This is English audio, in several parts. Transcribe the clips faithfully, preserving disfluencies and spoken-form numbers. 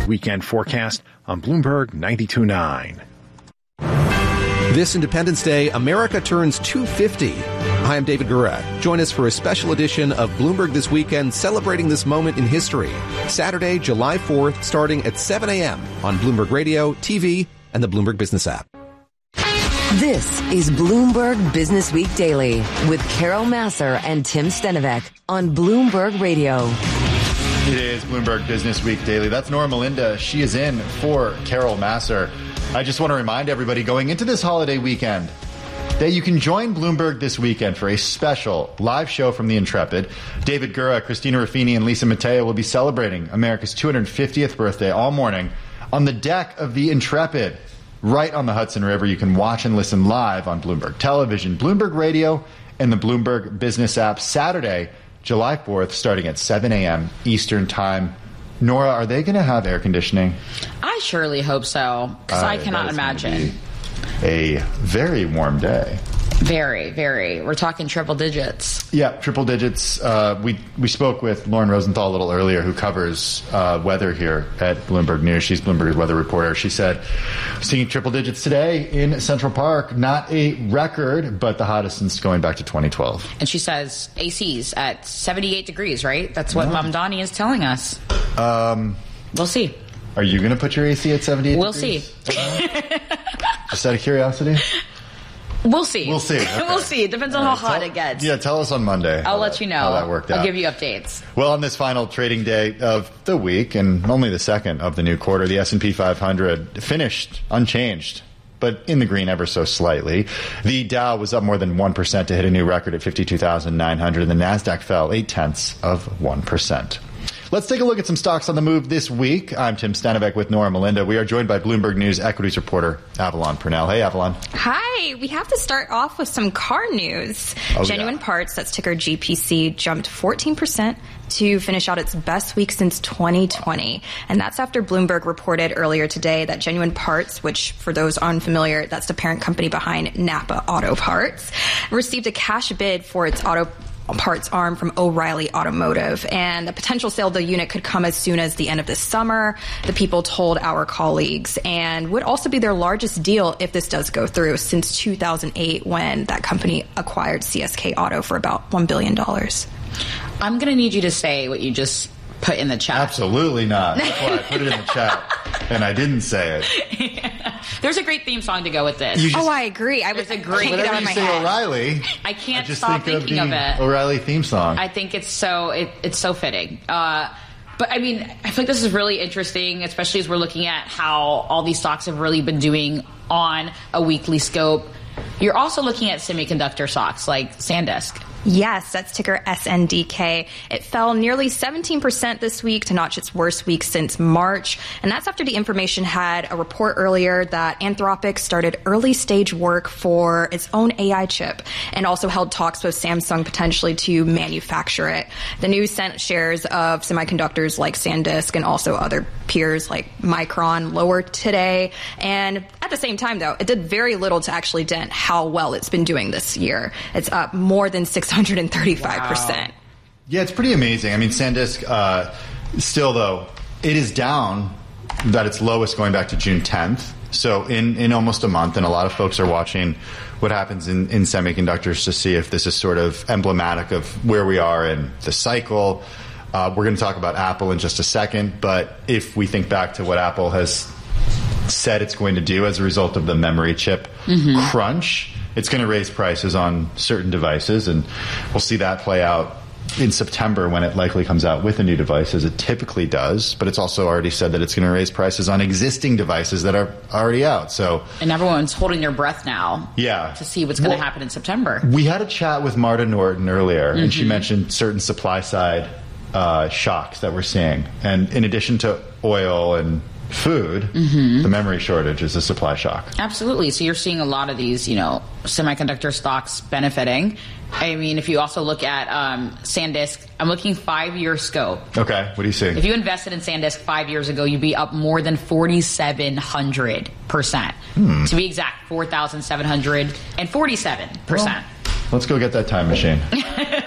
Weekend forecast on Bloomberg ninety-two point nine. This Independence Day, America turns two fifty. Hi, I'm David Gura. Join us for a special edition of Bloomberg This Weekend, celebrating this moment in history. Saturday, July fourth, starting at seven a.m. on Bloomberg Radio, T V, and the Bloomberg Business app. This is Bloomberg Business Week Daily with Carol Massar and Tim Stenovec on Bloomberg Radio. It is Bloomberg Business Week Daily. That's Nora Melinda. She is in for Carol Massar. I just want to remind everybody going into this holiday weekend that you can join Bloomberg This Weekend for a special live show from the Intrepid. David Gura, Christina Ruffini, and Lisa Mateo will be celebrating America's two hundred fiftieth birthday all morning on the deck of the Intrepid, right on the Hudson River. You can watch and listen live on Bloomberg Television, Bloomberg Radio, and the Bloomberg Business app Saturday, July fourth, starting at seven a.m. Eastern Time. Nora, are they going to have air conditioning? I surely hope so, because uh, I cannot imagine. A very warm day. Very, very. We're talking triple digits. Yeah, triple digits. Uh, we we spoke with Lauren Rosenthal a little earlier, who covers uh, weather here at Bloomberg News. She's Bloomberg's weather reporter. She said, seeing triple digits today in Central Park, not a record, but the hottest since going back to twenty twelve. And she says A Cs at seventy-eight degrees, right? That's what yeah. Mamdani is telling us. Um, we'll see. Are you going to put your A C at seventy-eight we'll degrees? We'll see. Just out of curiosity? We'll see. We'll see. Okay. We'll see. It depends on right, how hot tell, it gets. Yeah, tell us on Monday. I'll let that, you know. How that worked out. I'll give you updates. Well, on this final trading day of the week, and only the second of the new quarter, the S and P five hundred finished unchanged, but in the green ever so slightly. The Dow was up more than one percent to hit a new record at fifty-two thousand nine hundred, and the NASDAQ fell eight tenths of one percent. Let's take a look at some stocks on the move this week. I'm Tim Stenovec with Nora Melinda. We are joined by Bloomberg News equities reporter Avalon Purnell. Hey, Avalon. Hi. We have to start off with some car news. Oh, Genuine yeah. Parts, that's ticker G P C, jumped fourteen percent to finish out its best week since twenty twenty. And that's after Bloomberg reported earlier today that Genuine Parts, which for those unfamiliar, that's the parent company behind Napa Auto Parts, received a cash bid for its auto parts arm from O'Reilly Automotive, and the potential sale of the unit could come as soon as the end of this summer, the people told our colleagues, and would also be their largest deal if this does go through since two thousand eight, when that company acquired C S K Auto for about one billion dollars. I'm going to need you to say what you just put in the chat. Absolutely not. That's why I put it in the chat, and I didn't say it. Yeah. There's a great theme song to go with this. Just, oh, I agree. I was a great. Whenever you say head. O'Reilly, I can't I just stop think thinking of, of it. O'Reilly theme song. I think it's so it, it's so fitting. Uh, but I mean, I feel like this is really interesting, especially as we're looking at how all these stocks have really been doing on a weekly scope. You're also looking at semiconductor stocks like SanDisk. Yes, that's ticker S N D K. It fell nearly seventeen percent this week to notch its worst week since March. And that's after the information had a report earlier that Anthropic started early stage work for its own A I chip and also held talks with Samsung potentially to manufacture it. The news sent shares of semiconductors like SanDisk and also other peers like Micron lower today. And at the same time, though, it did very little to actually dent how well it's been doing this year. It's up more than six hundred thirty-five percent. Wow. Yeah, it's pretty amazing. I mean, SanDisk, uh, still, though, it is down at its lowest going back to June tenth. So in, in almost a month, and a lot of folks are watching what happens in, in semiconductors to see if this is sort of emblematic of where we are in the cycle. Uh, we're going to talk about Apple in just a second, but if we think back to what Apple has said it's going to do as a result of the memory chip mm-hmm. crunch, it's going to raise prices on certain devices, and we'll see that play out in September when it likely comes out with a new device, as it typically does. But it's also already said that it's going to raise prices on existing devices that are already out. So, and everyone's holding their breath now yeah. to see what's going well, to happen in September. We had a chat with Marta Norton earlier, mm-hmm. and she mentioned certain supply-side uh, shocks that we're seeing. And in addition to oil and food, mm-hmm. the memory shortage is a supply shock. Absolutely. So you're seeing a lot of these, you know, semiconductor stocks benefiting. I mean, if you also look at um, SanDisk, I'm looking five-year scope. Okay. What do you see? If you invested in SanDisk five years ago, you'd be up more than forty-seven hundred percent. Hmm. To be exact, four thousand seven hundred forty-seven percent. Well, let's go get that time machine.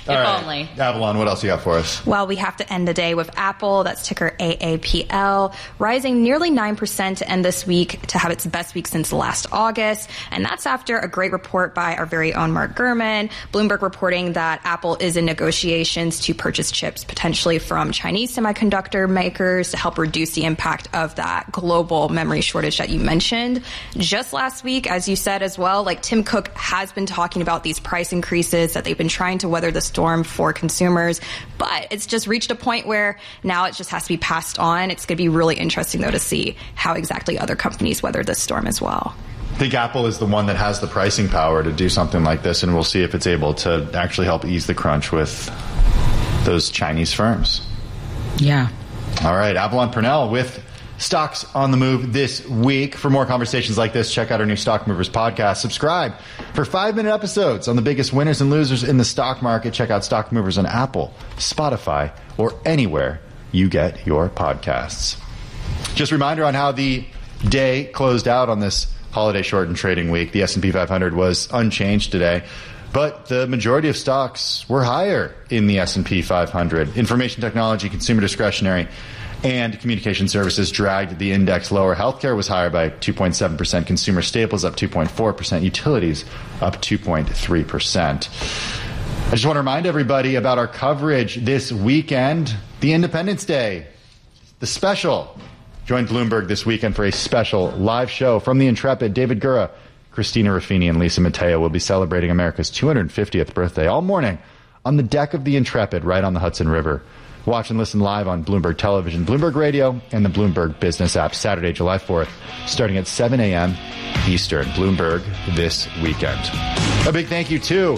All if right. only. Avalon, what else you got for us? Well, we have to end the day with Apple, that's ticker A A P L, rising nearly nine percent to end this week to have its best week since last August. And that's after a great report by our very own Mark Gurman. Bloomberg reporting that Apple is in negotiations to purchase chips potentially from Chinese semiconductor makers to help reduce the impact of that global memory shortage that you mentioned. Just last week, as you said as well, like Tim Cook has been talking about these price increases that they've been trying to weather the storm for consumers, but it's just reached a point where now it just has to be passed on. It's going to be really interesting, though, to see how exactly other companies weather this storm as well. I think Apple is the one that has the pricing power to do something like this, and we'll see if it's able to actually help ease the crunch with those Chinese firms. Yeah. All right, Avalon Purnell with stocks on the move this week. For more conversations like this, check out our new Stock Movers podcast. Subscribe for five-minute episodes on the biggest winners and losers in the stock market. Check out Stock Movers on Apple, Spotify, or anywhere you get your podcasts. Just a reminder on how the day closed out on this holiday shortened trading week. The S and P five hundred was unchanged today, but the majority of stocks were higher in the S and P five hundred. Information technology, consumer discretionary, and communication services dragged the index lower. Healthcare was higher by two point seven percent. Consumer staples up two point four percent. Utilities up two point three percent. I just want to remind everybody about our coverage this weekend, the Independence Day, the special. Join Bloomberg this weekend for a special live show from the Intrepid. David Gura, Christina Ruffini, and Lisa Mateo will be celebrating America's two hundred fiftieth birthday all morning on the deck of the Intrepid right on the Hudson River. Watch and listen live on Bloomberg Television, Bloomberg Radio, and the Bloomberg Business app Saturday, July fourth, starting at seven a.m. Eastern. Bloomberg this weekend. A big thank you, too,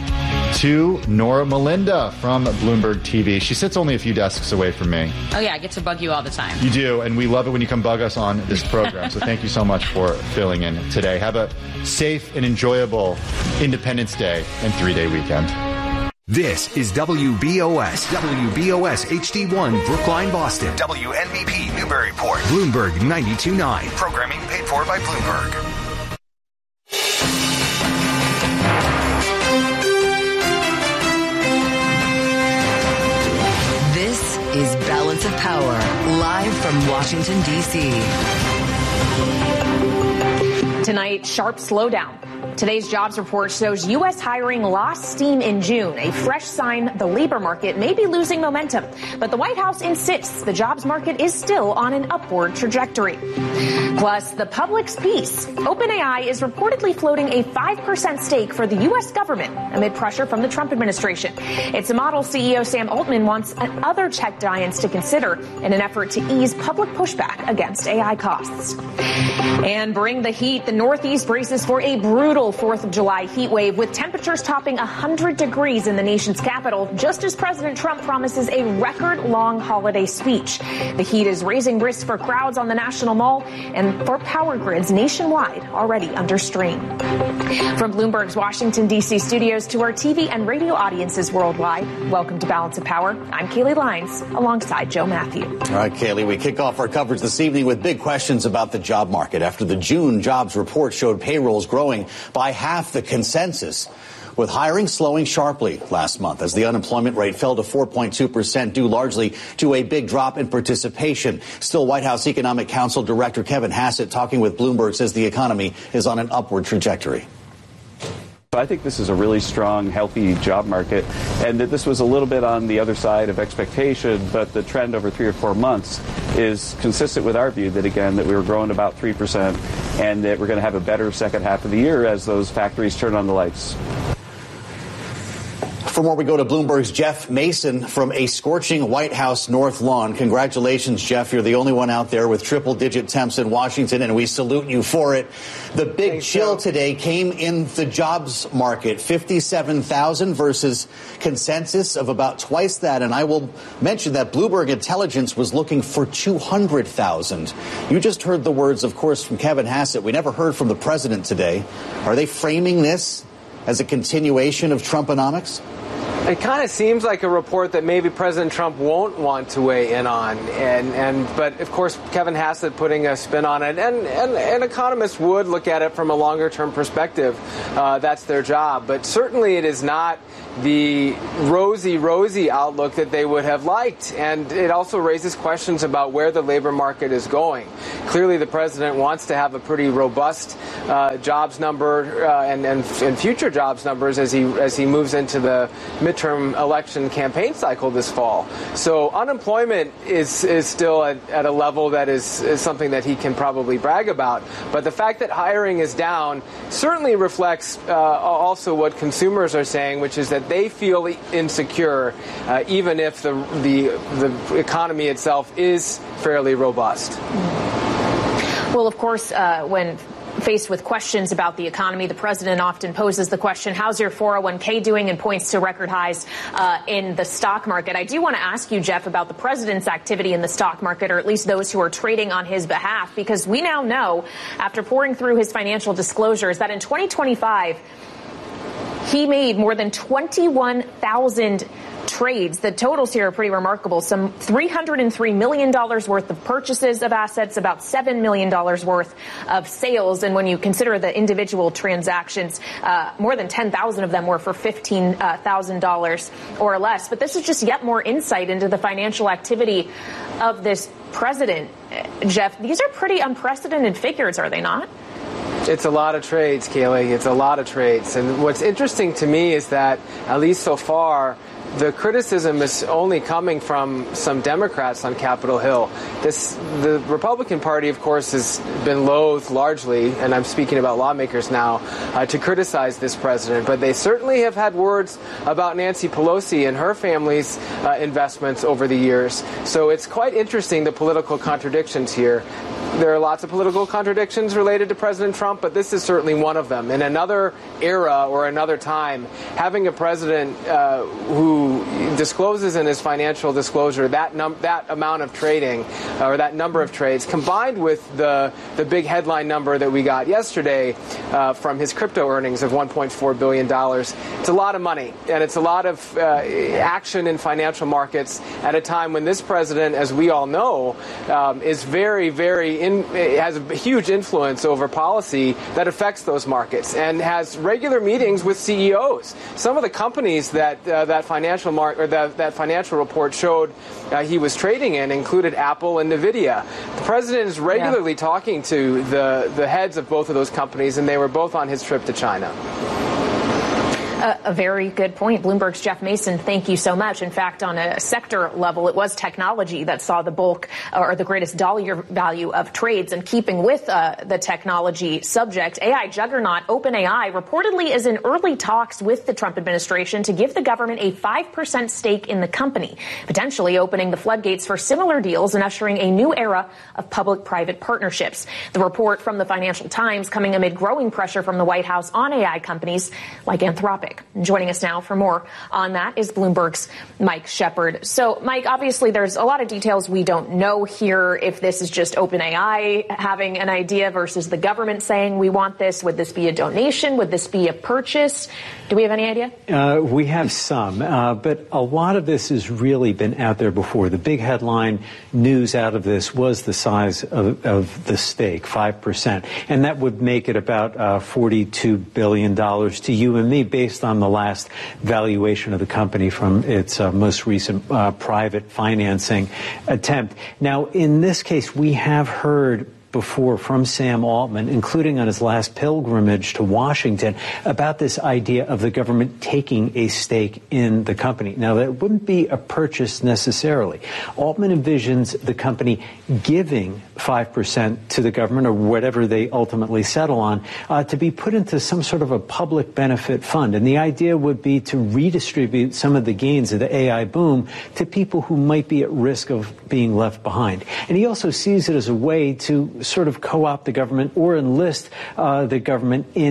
to Nora Melinda from Bloomberg T V. She sits only a few desks away from me. Oh, yeah, I get to bug you all the time. You do, and we love it when you come bug us on this program. So thank you so much for filling in today. Have a safe and enjoyable Independence Day and three-day weekend. This is W B O S, W B O S H D one, Brookline, Boston. W N B P Newburyport. Bloomberg ninety-two point nine. Programming paid for by Bloomberg. This is Balance of Power, live from Washington, D C. Tonight, sharp slowdown. Today's jobs report shows U S hiring lost steam in June, a fresh sign the labor market may be losing momentum. But the White House insists the jobs market is still on an upward trajectory. Plus, the public's piece. OpenAI is reportedly floating a five percent stake for the U S government amid pressure from the Trump administration. It's a model C E O Sam Altman wants other tech giants to consider in an effort to ease public pushback against A I costs. And bring the heat. The Northeast braces for a brutal fourth of July heat wave with temperatures topping one hundred degrees in the nation's capital, just as President Trump promises a record-long holiday speech. The heat is raising risks for crowds on the National Mall and for power grids nationwide already under strain. From Bloomberg's Washington, D C studios to our T V and radio audiences worldwide, welcome to Balance of Power. I'm Kaylee Lyons alongside Joe Matthew. All right, Kaylee, we kick off our coverage this evening with big questions about the job market after the June jobs report showed payrolls growing by half the consensus, with hiring slowing sharply last month as the unemployment rate fell to four point two percent due largely to a big drop in participation. Still, White House Economic Council Director Kevin Hassett, talking with Bloomberg, says the economy is on an upward trajectory. I think this is a really strong, healthy job market, and that this was a little bit on the other side of expectation, but the trend over three or four months is consistent with our view that, again, that we were growing about three percent and that we're going to have a better second half of the year as those factories turn on the lights. For more, we go to Bloomberg's Jeff Mason from a scorching White House North Lawn. Congratulations, Jeff. You're the only one out there with triple-digit temps in Washington, and we salute you for it. The big Thanks, chill Joe. Today came in the jobs market, fifty-seven thousand versus consensus of about twice that. And I will mention that Bloomberg Intelligence was looking for two hundred thousand. You just heard the words, of course, from Kevin Hassett. We never heard from the president today. Are they framing this as a continuation of Trumponomics? It kind of seems like a report that maybe President Trump won't want to weigh in on, and and but of course Kevin Hassett putting a spin on it, and and an economist would look at it from a longer term perspective. Uh, that's their job, but certainly it is not the rosy, rosy outlook that they would have liked. And it also raises questions about where the labor market is going. Clearly, the president wants to have a pretty robust uh, jobs number uh, and, and, and future jobs numbers as he as he moves into the midterm election campaign cycle this fall. So unemployment is is still at, at a level that is, is something that he can probably brag about. But the fact that hiring is down certainly reflects uh, also what consumers are saying, which is that they feel insecure, uh, even if the, the the economy itself is fairly robust. Well, of course, uh, when faced with questions about the economy, the president often poses the question, how's your four oh one k doing, and points to record highs uh, in the stock market. I do want to ask you, Jeff, about the president's activity in the stock market, or at least those who are trading on his behalf, because we now know, after pouring through his financial disclosures, that in twenty twenty-five, he made more than twenty-one thousand trades. The totals here are pretty remarkable. Some three hundred three million dollars worth of purchases of assets, about seven million dollars worth of sales. And when you consider the individual transactions, uh, more than ten thousand of them were for fifteen thousand dollars or less. But this is just yet more insight into the financial activity of this president. Jeff, these are pretty unprecedented figures, are they not? It's a lot of trades, Kayleigh. It's a lot of trades. And what's interesting to me is that, at least so far, the criticism is only coming from some Democrats on Capitol Hill. This, the Republican Party, of course, has been loath largely, and I'm speaking about lawmakers now, uh, to criticize this president. But they certainly have had words about Nancy Pelosi and her family's uh, investments over the years. So it's quite interesting, the political contradictions here. There are lots of political contradictions related to President Trump, but this is certainly one of them. In another era or another time, having a president uh, who discloses in his financial disclosure that num- that amount of trading uh, or that number of trades, combined with the the big headline number that we got yesterday uh, from his crypto earnings of one point four billion dollars, it's a lot of money, and it's a lot of uh, action in financial markets at a time when this president, as we all know, um, is very, very In, has a huge influence over policy that affects those markets, and has regular meetings with C E Os. Some of the companies that uh, that financial mark or that, that financial report showed uh, he was trading in included Apple and Nvidia. The president is regularly yeah. talking to the the heads of both of those companies, and they were both on his trip to China. A, a very good point. Bloomberg's Jeff Mason, thank you so much. In fact, on a sector level, it was technology that saw the bulk or the greatest dollar value of trades. And keeping with uh, the technology subject, A I juggernaut OpenAI reportedly is in early talks with the Trump administration to give the government a five percent stake in the company, potentially opening the floodgates for similar deals and ushering a new era of public-private partnerships. The report from the Financial Times coming amid growing pressure from the White House on A I companies like Anthropic. Joining us now for more on that is Bloomberg's Mike Shepard. So, Mike, obviously there's a lot of details we don't know here. If this is just OpenAI having an idea versus the government saying we want this, would this be a donation? Would this be a purchase? Do we have any idea? Uh, we have some, uh, but a lot of this has really been out there before. The big headline news out of this was the size of, of the stake, five percent. And that would make it about uh, forty-two billion dollars to you and me based on the last valuation of the company from its uh, most recent uh, private financing attempt. Now, in this case, we have heard before from Sam Altman, including on his last pilgrimage to Washington, about this idea of the government taking a stake in the company. Now, that wouldn't be a purchase necessarily. Altman envisions the company giving five percent to the government, or whatever they ultimately settle on, uh, to be put into some sort of a public benefit fund. And the idea would be to redistribute some of the gains of the A I boom to people who might be at risk of being left behind. And he also sees it as a way to sort of co-opt the government or enlist uh, the government in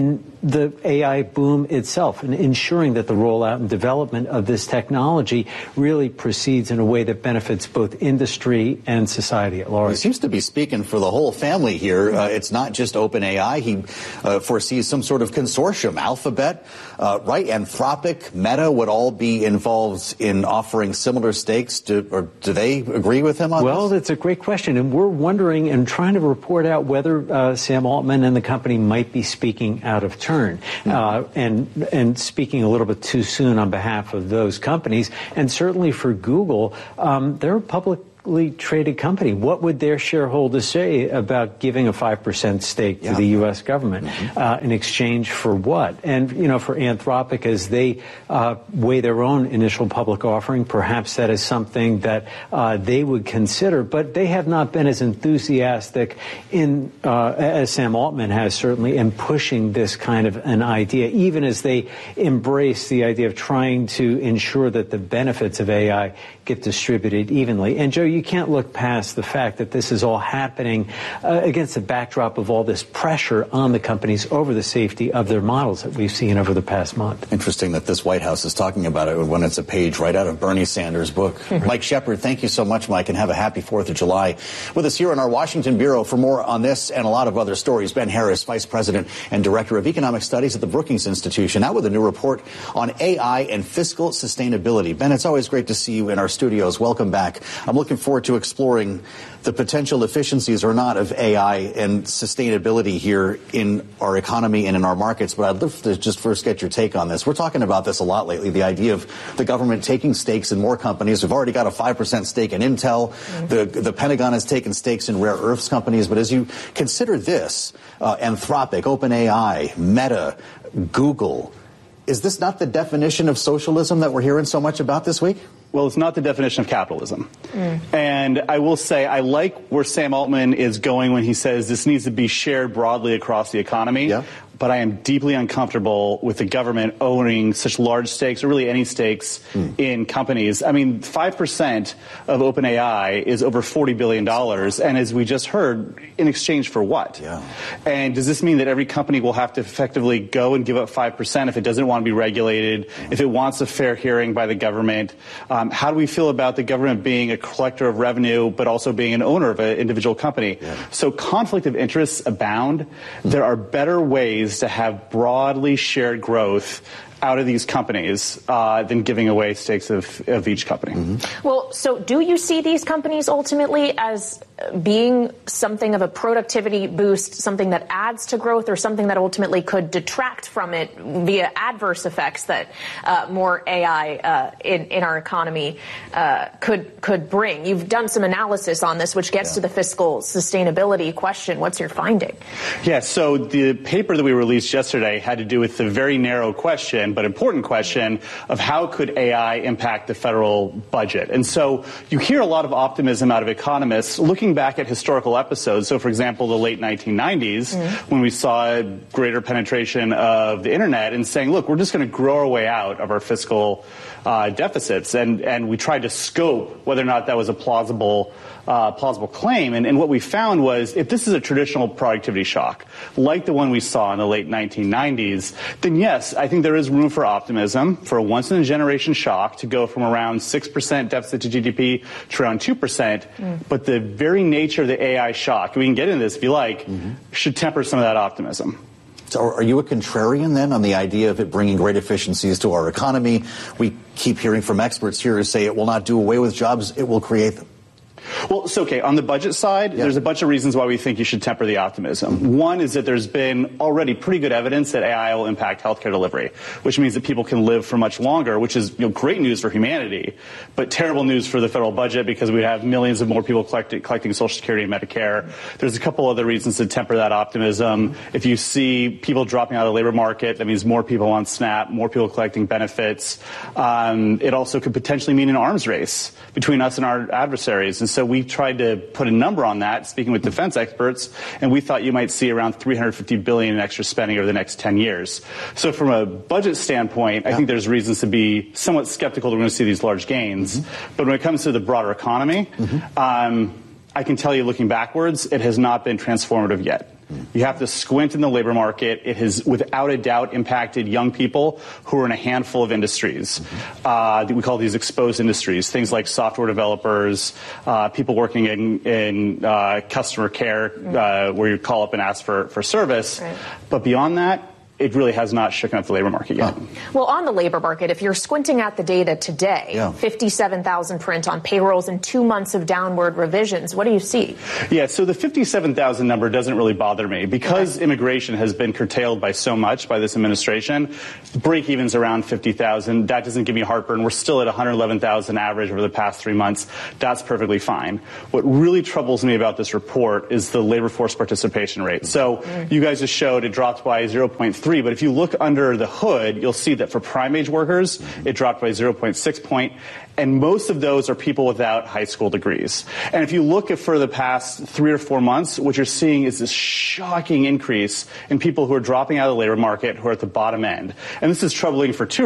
the A I boom itself and ensuring that the rollout and development of this technology really proceeds in a way that benefits both industry and society at large. He seems to be speaking for the whole family here. Uh, it's not just OpenAI. He uh, foresees some sort of consortium. Alphabet, uh, right? Anthropic, Meta would all be involved in offering similar stakes. Do, or do they agree with him on well, this? Well, that's a great question. And we're wondering and trying to report out whether uh, Sam Altman and the company might be speaking out of turn mm-hmm. uh, and, and speaking a little bit too soon on behalf of those companies. And certainly for Google, um, they're a public traded company. What would their shareholders say about giving a five percent stake to yeah. the U S government mm-hmm. uh, in exchange for what? And, you know, for Anthropic, as they uh, weigh their own initial public offering, perhaps that is something that uh, they would consider. But they have not been as enthusiastic in, uh, as Sam Altman has certainly, in pushing this kind of an idea, even as they embrace the idea of trying to ensure that the benefits of A I get distributed evenly. And, Joe, you can't look past the fact that this is all happening uh, against the backdrop of all this pressure on the companies over the safety of their models that we've seen over the past month. Interesting that this White House is talking about it when it's a page right out of Bernie Sanders' book. Mike Shepard, thank you so much, Mike, and have a happy fourth of July. With us here in our Washington Bureau for more on this and a lot of other stories, Ben Harris, Vice President and Director of Economic Studies at the Brookings Institution, out with a new report on A I and fiscal sustainability. Ben, it's always great to see you in our studios. Welcome back. I'm looking forward to exploring the potential efficiencies or not of A I and sustainability here in our economy and in our markets. But I'd love to just first get your take on this. We're talking about this a lot lately, the idea of the government taking stakes in more companies. We've already got a five percent stake in Intel. Mm-hmm. The, the Pentagon has taken stakes in rare earths companies. But as you consider this, uh, Anthropic, OpenAI, Meta, Google, is this not the definition of socialism that we're hearing so much about this week? Well, it's not the definition of capitalism. Mm. And I will say I like where Sam Altman is going when he says this needs to be shared broadly across the economy. Yeah. But I am deeply uncomfortable with the government owning such large stakes, or really any stakes, mm. in companies. I mean, five percent of OpenAI is over forty billion dollars. And as we just heard, in exchange for what? Yeah. And does this mean that every company will have to effectively go and give up five percent if it doesn't want to be regulated, if it wants a fair hearing by the government? Um, how do we feel about the government being a collector of revenue, but also being an owner of an individual company? Yeah. So conflict of interests abound. Mm. There are better ways to have broadly shared growth out of these companies uh, than giving away stakes of, of each company. Mm-hmm. Well, so do you see these companies ultimately as being something of a productivity boost, something that adds to growth, or something that ultimately could detract from it via adverse effects that uh, more A I uh, in, in our economy uh, could could bring? You've done some analysis on this, which gets yeah. to the fiscal sustainability question. What's your finding? Yeah, so the paper that we released yesterday had to do with the very narrow question, but important question, of how could A I impact the federal budget. And so you hear a lot of optimism out of economists looking back at historical episodes. So, for example, the late nineteen nineties, mm-hmm. when we saw greater penetration of the internet, and saying, look, we're just going to grow our way out of our fiscal uh, deficits. And, and we tried to scope whether or not that was a plausible Uh, plausible claim. And, and what we found was, if this is a traditional productivity shock, like the one we saw in the late nineteen nineties, then yes, I think there is room for optimism for a once-in-a-generation shock to go from around six percent deficit to G D P to around two percent. Mm. But the very nature of the A I shock, we can get into this if you like, mm-hmm. should temper some of that optimism. So are you a contrarian then on the idea of it bringing great efficiencies to our economy? We keep hearing from experts here who say it will not do away with jobs, it will create them. Well, so, okay, on the budget side, yeah. there's a bunch of reasons why we think you should temper the optimism. One is that there's been already pretty good evidence that A I will impact healthcare delivery, which means that people can live for much longer, which is, you know, great news for humanity, but terrible news for the federal budget because we have millions of more people collecting, collecting Social Security and Medicare. There's a couple other reasons to temper that optimism. If you see people dropping out of the labor market, that means more people on SNAP, more people collecting benefits. Um, it also could potentially mean an arms race between us and our adversaries. And so we tried to put a number on that, speaking with defense experts, and we thought you might see around three hundred fifty billion dollars in extra spending over the next ten years. So from a budget standpoint, yeah. I think there's reasons to be somewhat skeptical that we're going to see these large gains. Mm-hmm. But when it comes to the broader economy, mm-hmm. um, I can tell you, looking backwards, it has not been transformative yet. You have to squint in the labor market. It has, without a doubt, impacted young people who are in a handful of industries. Uh, we call these exposed industries, things like software developers, uh, people working in, in uh, customer care, uh, where you call up and ask for, for service. Right. But beyond that, it really has not shaken up the labor market yet. Well, on the labor market, if you're squinting at the data today, yeah. fifty-seven thousand print on payrolls and two months of downward revisions, what do you see? Yeah, so the fifty-seven thousand number doesn't really bother me because okay. immigration has been curtailed by so much by this administration. Break-even's around fifty thousand. That doesn't give me heartburn. We're still at one hundred eleven thousand average over the past three months. That's perfectly fine. What really troubles me about this report is the labor force participation rate. So mm. you guys just showed it dropped by zero point three. But if you look under the hood, you'll see that for prime age workers, it dropped by zero point six point, and most of those are people without high school degrees. And if you look at for the past three or four months, what you're seeing is this shocking increase in people who are dropping out of the labor market who are at the bottom end. And this is troubling for two